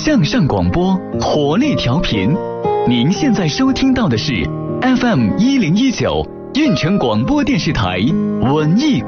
向上广播，活力调频。您现在收听到的是 FM1019运城广播电视台文艺